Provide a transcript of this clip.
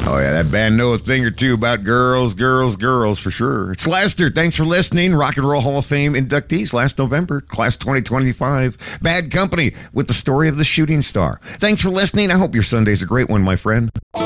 Oh, yeah, that band know a thing or two about girls for sure. It's Lester. Thanks for listening. Rock and Roll Hall of Fame inductees last November, class 2025. Bad Company with the story of the shooting star. Thanks for listening. I hope your Sunday's a great one, my friend.